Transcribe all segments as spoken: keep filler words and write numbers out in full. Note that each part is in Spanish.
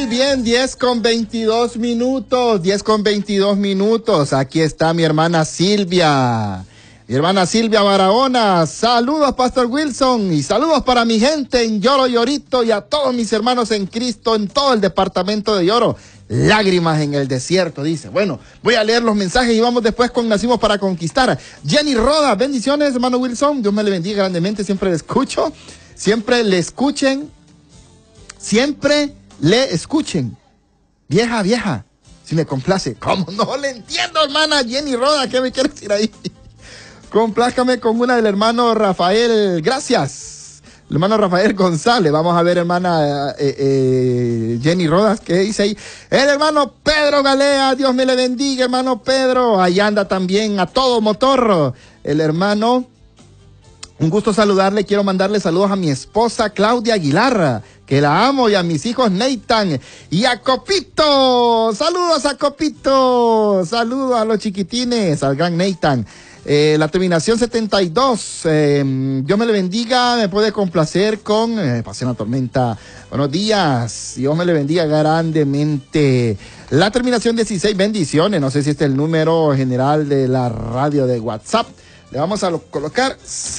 Muy bien, diez con veintidós minutos, diez con veintidós minutos. Aquí está mi hermana Silvia. Mi hermana Silvia Barahona. Saludos, Pastor Wilson, y saludos para mi gente en Lloro Llorito y a todos mis hermanos en Cristo en todo el departamento de Lloro. Lágrimas en el desierto, dice. Bueno, voy a leer los mensajes y vamos después con Nacimos para Conquistar. Jenny Roda, bendiciones, hermano Wilson. Dios me le bendiga grandemente. Siempre le escucho. Siempre le escuchen. Siempre le escuchen. Vieja, vieja. Si me complace. ¿Cómo no le entiendo, hermana Jenny Roda? ¿Qué me quiere decir ahí? Complázcame con una del hermano Rafael. Gracias. El hermano Rafael González. Vamos a ver, hermana eh, eh, Jenny Rodas, ¿qué dice ahí? El hermano Pedro Galea, Dios me le bendiga, hermano Pedro. Ahí anda también a todo motor. El hermano, un gusto saludarle. Quiero mandarle saludos a mi esposa Claudia Aguilar, que la amo, y a mis hijos Nathan y a Copito. Saludos a Copito. Saludos a los chiquitines, al gran Nathan. Eh, la terminación setenta y dos, eh, Dios me le bendiga, me puede complacer con eh, Pasión a Tormenta. Buenos días, Dios me le bendiga grandemente. La terminación dieciséis, bendiciones, no sé si este es el número general de la radio de WhatsApp. Le vamos a lo, colocar,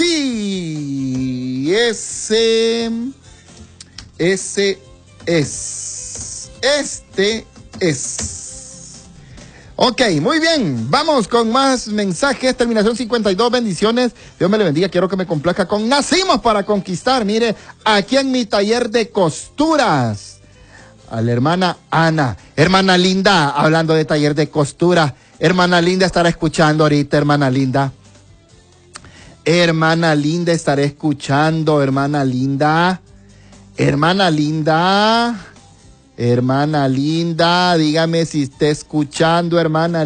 sí, ese, ese es, este es. Ok, muy bien, vamos con más mensajes, terminación cincuenta y dos, bendiciones, Dios me le bendiga, quiero que me complazca con Nacimos para Conquistar, mire, aquí en mi taller de costuras, a la hermana Ana, hermana Linda, hablando de taller de costura, hermana Linda estará escuchando ahorita, hermana Linda, hermana Linda estará escuchando, hermana Linda, hermana Linda... Hermana Linda, dígame si está escuchando, hermana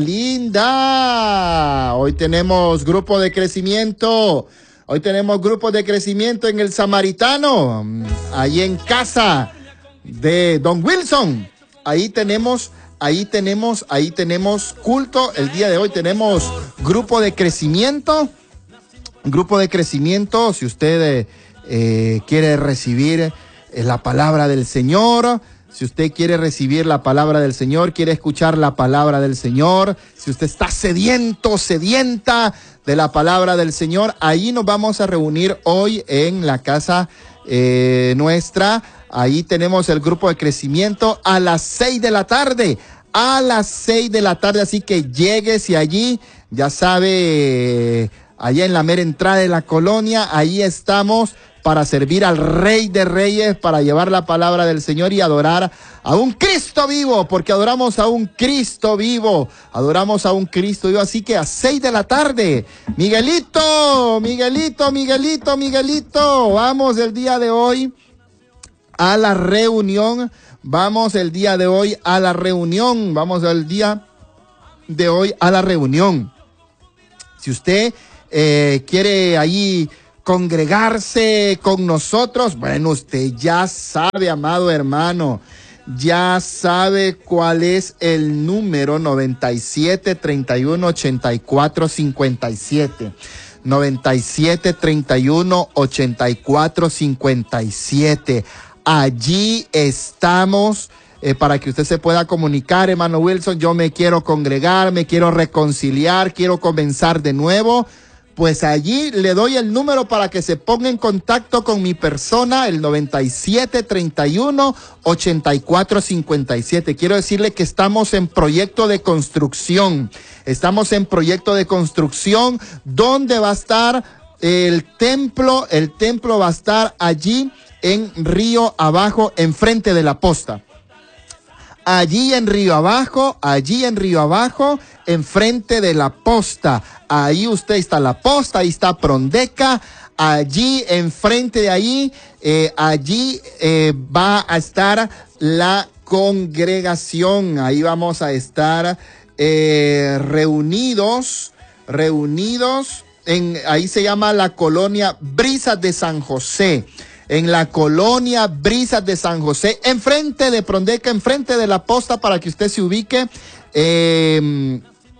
Linda. Hoy tenemos grupo de crecimiento. Hoy tenemos grupo de crecimiento en el Samaritano, ahí en casa de Don Wilson. Ahí tenemos, ahí tenemos, ahí tenemos culto. El día de hoy tenemos grupo de crecimiento. Grupo de crecimiento, si usted eh, quiere recibir eh, la palabra del Señor. Si usted quiere recibir la palabra del Señor, quiere escuchar la palabra del Señor, si usted está sediento, sedienta de la palabra del Señor, ahí nos vamos a reunir hoy en la casa eh, nuestra. Ahí tenemos el grupo de crecimiento a las seis de la tarde, a las seis de la tarde, así que lléguese allí, ya sabe, allá en la mera entrada de la colonia, ahí estamos para servir al Rey de Reyes, para llevar la palabra del Señor y adorar a un Cristo vivo, porque adoramos a un Cristo vivo, adoramos a un Cristo vivo, así que a seis de la tarde, Miguelito, Miguelito, Miguelito, Miguelito, vamos el día de hoy a la reunión, vamos el día de hoy a la reunión, vamos el día de hoy a la reunión. Si usted eh, quiere ahí congregarse con nosotros, bueno, usted ya sabe, amado hermano, ya sabe cuál es el número noventa y siete, treinta y uno, ochenta y cuatro, cincuenta y siete. noventa y siete, treinta y uno, ochenta y cuatro, cincuenta y siete. Allí estamos eh, para que usted se pueda comunicar, hermano Wilson. Yo me quiero congregar, me quiero reconciliar, quiero comenzar de nuevo. Pues allí le doy el número para que se ponga en contacto con mi persona, el noventa y siete, treinta y uno, ochenta y cuatro, cincuenta y siete. Quiero decirle que estamos en proyecto de construcción. Estamos en proyecto de construcción donde va a estar el templo. El templo va a estar allí en Río Abajo, enfrente de la posta. Allí en Río Abajo, allí en Río Abajo, enfrente de la posta. Ahí usted está la posta, ahí está Prondeca, allí enfrente de ahí, eh, allí eh, va a estar la congregación. Ahí vamos a estar eh, reunidos, reunidos, en, ahí se llama la colonia Brisas de San José. En la colonia Brisas de San José, enfrente de Prondeca, enfrente de la posta, para que usted se ubique. Eh,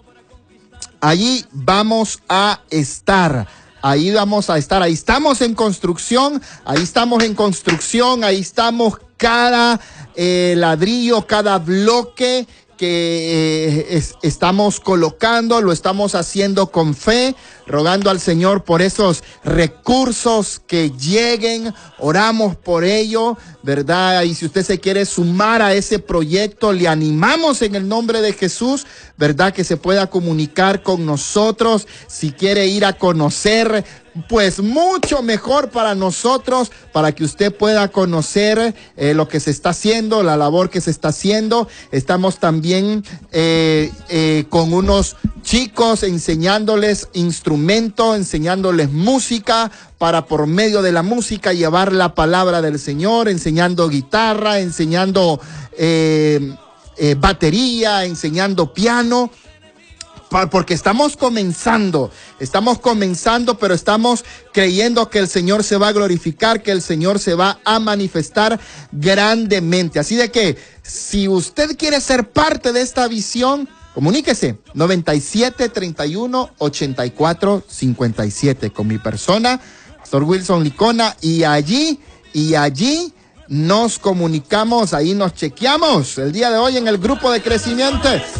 allí vamos a estar. Ahí vamos a estar. Ahí estamos en construcción. Ahí estamos en construcción. Ahí estamos cada eh, ladrillo, cada bloque que eh, es, estamos colocando, lo estamos haciendo con fe, rogando al Señor por esos recursos que lleguen, oramos por ello, ¿verdad? Y si usted se quiere sumar a ese proyecto, le animamos en el nombre de Jesús, ¿verdad? Que se pueda comunicar con nosotros, si quiere ir a conocer, pues mucho mejor para nosotros, para que usted pueda conocer eh, lo que se está haciendo, la labor que se está haciendo. Estamos también eh, eh, con unos chicos enseñándoles instrumentos, enseñándoles música, para por medio de la música llevar la palabra del Señor, enseñando guitarra, enseñando eh, eh, batería, enseñando piano. Porque estamos comenzando, estamos comenzando, pero estamos creyendo que el Señor se va a glorificar, que el Señor se va a manifestar grandemente. Así de que, si usted quiere ser parte de esta visión, comuníquese, noventa y siete, treinta y uno, ochenta y cuatro, cincuenta y siete, con mi persona, Pastor Wilson Licona, y allí, y allí nos comunicamos, ahí nos chequeamos el día de hoy en el grupo de crecimiento.